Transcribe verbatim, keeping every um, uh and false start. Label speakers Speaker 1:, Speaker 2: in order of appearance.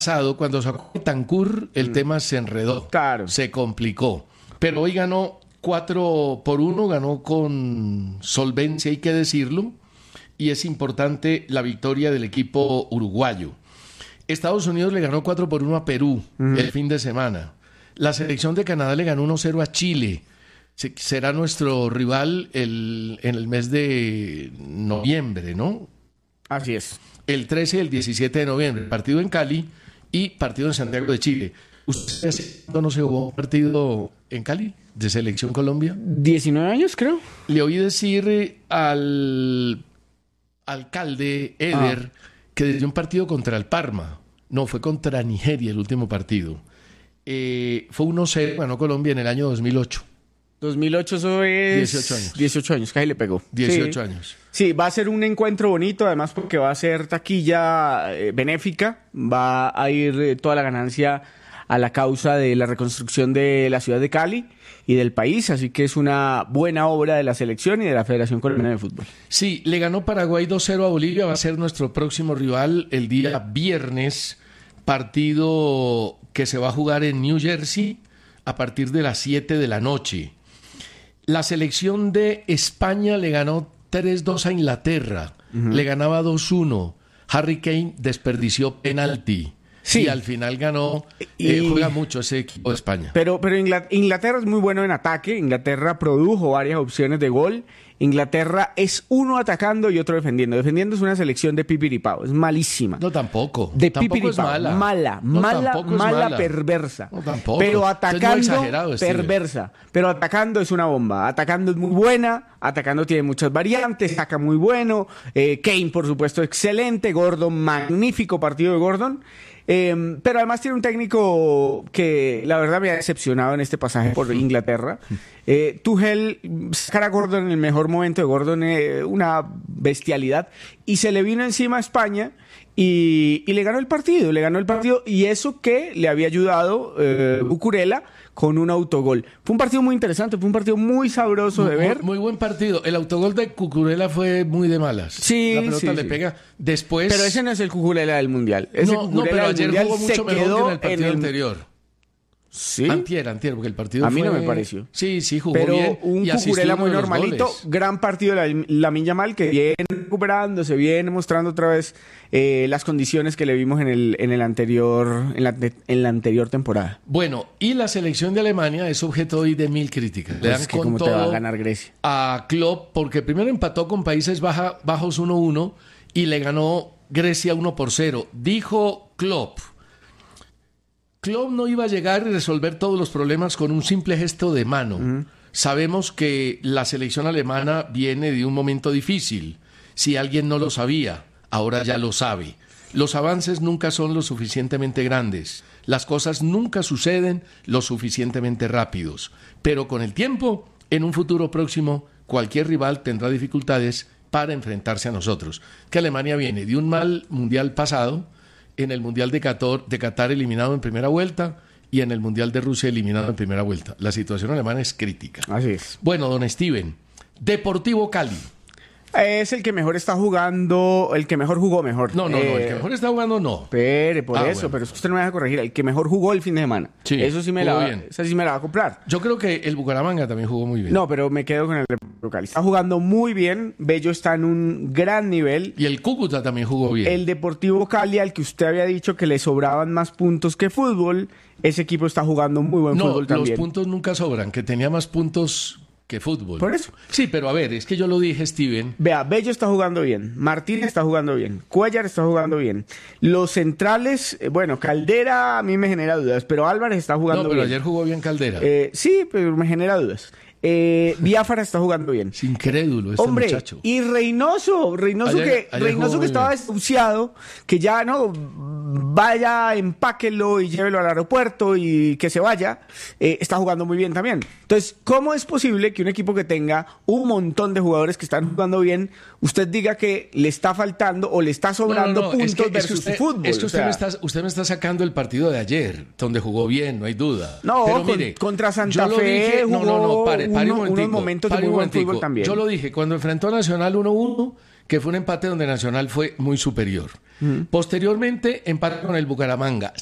Speaker 1: pasado, cuando sacó Bentancur, el mm. tema se enredó,
Speaker 2: claro.
Speaker 1: se complicó. Pero hoy ganó cuatro por uno, ganó con solvencia, hay que decirlo, y es importante la victoria del equipo uruguayo. Estados Unidos le ganó cuatro por uno a Perú mm. el fin de semana. La selección de Canadá le ganó uno cero a Chile. Será nuestro rival el, en el mes de noviembre, ¿no?
Speaker 2: Así es.
Speaker 1: El trece y el diecisiete de noviembre, partido en Cali y partido en Santiago de Chile. ¿Usted hace cuándo no se jugó un partido en Cali de Selección Colombia?
Speaker 2: diecinueve años, creo.
Speaker 1: Le oí decir al alcalde Eder ah. que desde un partido contra el Parma, no, fue contra Nigeria el último partido, eh, fue uno cero, ganó Colombia en el año dos mil ocho.
Speaker 2: dos mil ocho, eso es...
Speaker 1: dieciocho años.
Speaker 2: dieciocho años, que ahí le pegó.
Speaker 1: dieciocho
Speaker 2: sí.
Speaker 1: años.
Speaker 2: Sí, va a ser un encuentro bonito, además porque va a ser taquilla eh, benéfica, va a ir eh, toda la ganancia a la causa de la reconstrucción de la ciudad de Cali y del país, así que es una buena obra de la selección y de la Federación Colombiana de Fútbol.
Speaker 1: Sí, le ganó Paraguay dos cero a Bolivia, va a ser nuestro próximo rival el día viernes, partido que se va a jugar en New Jersey a partir de las siete de la noche. La selección de España le ganó tres dos a Inglaterra, uh-huh. le ganaba dos uno. Harry Kane desperdició penalti. Sí. Y al final ganó, y, eh, juega mucho ese equipo de España.
Speaker 2: Pero, pero Inglaterra es muy bueno en ataque, Inglaterra produjo varias opciones de gol, Inglaterra es uno atacando y otro defendiendo. Defendiendo es una selección de pipiripao, es malísima.
Speaker 1: No, tampoco.
Speaker 2: De
Speaker 1: tampoco
Speaker 2: pipiripao,
Speaker 1: es mala.
Speaker 2: Mala,
Speaker 1: no,
Speaker 2: mala,
Speaker 1: mala,
Speaker 2: mala, perversa.
Speaker 1: No, tampoco.
Speaker 2: Pero atacando,
Speaker 1: exagerado,
Speaker 2: perversa. Pero atacando es una bomba. Atacando es muy buena, atacando tiene muchas variantes, saca muy bueno. Eh, Kane, por supuesto, excelente. Gordon, magnífico partido de Gordon. Eh, pero además tiene un técnico que la verdad me ha decepcionado en este pasaje por Inglaterra. Eh, Tuchel, sacar a Gordon en el mejor momento de Gordon, eh, una bestialidad, y se le vino encima a España y, y le ganó el partido, le ganó el partido y eso que le había ayudado eh, Cucurella con un autogol. Fue un partido muy interesante, fue un partido muy sabroso de
Speaker 1: muy,
Speaker 2: ver.
Speaker 1: Muy buen partido. El autogol de Cucurella fue muy de malas.
Speaker 2: Sí,
Speaker 1: la pelota
Speaker 2: sí,
Speaker 1: le
Speaker 2: sí.
Speaker 1: pega. Después...
Speaker 2: Pero ese no es el Cucurella del Mundial. Ese
Speaker 1: no, no, pero ayer jugó mucho mejor que en el partido
Speaker 2: el...
Speaker 1: anterior.
Speaker 2: ¿Sí?
Speaker 1: Antier, antier, porque el partido
Speaker 2: a mí
Speaker 1: fue...
Speaker 2: no me pareció.
Speaker 1: Sí, sí, jugó
Speaker 2: pero
Speaker 1: bien.
Speaker 2: un Cucurella muy normalito, gran partido de la Lamine Yamal, que viene recuperándose, viene mostrando otra vez eh, las condiciones que le vimos en el, en el anterior, en la, en la anterior temporada.
Speaker 1: Bueno, y la selección de Alemania es objeto hoy de mil críticas.
Speaker 2: Pues
Speaker 1: le dan
Speaker 2: es que
Speaker 1: con
Speaker 2: cómo
Speaker 1: todo
Speaker 2: te va a ganar Grecia
Speaker 1: a Klopp, porque primero empató con Países Baja, Bajos uno uno y le ganó Grecia uno por cero. Dijo Klopp, Klopp no iba a llegar y resolver todos los problemas con un simple gesto de mano. Uh-huh. Sabemos que la selección alemana viene de un momento difícil. Si alguien no lo sabía, ahora ya lo sabe. Los avances nunca son lo suficientemente grandes. Las cosas nunca suceden lo suficientemente rápidos. Pero con el tiempo, en un futuro próximo, cualquier rival tendrá dificultades para enfrentarse a nosotros. Que Alemania viene de un mal mundial pasado, en el Mundial de Qatar, de Qatar eliminado en primera vuelta y en el Mundial de Rusia eliminado en primera vuelta. La situación alemana es crítica.
Speaker 2: Así es.
Speaker 1: Bueno, don Steven, Deportivo Cali.
Speaker 2: Es el que mejor está jugando, el que mejor jugó mejor.
Speaker 1: No, no,
Speaker 2: eh,
Speaker 1: no, el que mejor está jugando no.
Speaker 2: Espere, por
Speaker 1: ah,
Speaker 2: eso,
Speaker 1: bueno.
Speaker 2: pero es que usted no me deja corregir. El que mejor jugó el fin de semana.
Speaker 1: Sí,
Speaker 2: eso sí me la,
Speaker 1: bien.
Speaker 2: esa sí me la va a comprar.
Speaker 1: Yo creo que el Bucaramanga también jugó muy bien.
Speaker 2: No, pero me quedo con el Deportivo Cali. Está jugando muy bien, Bello está en un gran nivel.
Speaker 1: Y el Cúcuta también jugó bien.
Speaker 2: El Deportivo Cali, al que usted había dicho que le sobraban más puntos que fútbol, ese equipo está jugando muy buen
Speaker 1: no,
Speaker 2: fútbol también.
Speaker 1: No, los puntos nunca sobran, que tenía más puntos que fútbol.
Speaker 2: Por eso.
Speaker 1: Sí, pero a ver, es que yo lo dije, Steven.
Speaker 2: Vea, Bello está jugando bien, Martínez está jugando bien, Cuellar está jugando bien. Los centrales, eh, bueno, Caldera a mí me genera dudas, pero Álvarez está jugando bien.
Speaker 1: No, pero
Speaker 2: bien.
Speaker 1: ayer jugó bien Caldera.
Speaker 2: Eh, sí, pero me genera dudas. Eh, Biafara está jugando bien.
Speaker 1: Es incrédulo este
Speaker 2: Hombre,
Speaker 1: muchacho.
Speaker 2: Y Reynoso, Reynoso
Speaker 1: ayer,
Speaker 2: que
Speaker 1: ayer
Speaker 2: Reynoso que estaba desahuciado, que ya no vaya, empáquelo y llévelo al aeropuerto y que se vaya, eh, está jugando muy bien también. Entonces, ¿cómo es posible que un equipo que tenga un montón de jugadores que están jugando bien, usted diga que le está faltando o le está sobrando
Speaker 1: no, no, no.
Speaker 2: puntos
Speaker 1: es que,
Speaker 2: versus
Speaker 1: es que usted,
Speaker 2: su fútbol?
Speaker 1: Es que usted,
Speaker 2: o sea,
Speaker 1: me está, usted me está sacando el partido de ayer, donde jugó bien, no hay duda.
Speaker 2: No,
Speaker 1: pero
Speaker 2: con,
Speaker 1: mire,
Speaker 2: contra Santa
Speaker 1: yo
Speaker 2: Fe
Speaker 1: lo dije,
Speaker 2: jugó
Speaker 1: no, no, no, pare, pare
Speaker 2: uno,
Speaker 1: un momentico,
Speaker 2: unos momentos
Speaker 1: pare
Speaker 2: de muy
Speaker 1: un
Speaker 2: buen
Speaker 1: momentico.
Speaker 2: fútbol también.
Speaker 1: Yo lo dije, cuando enfrentó a Nacional uno uno, que fue un empate donde Nacional fue muy superior. Uh-huh. Posteriormente, empate con el Bucaramanga.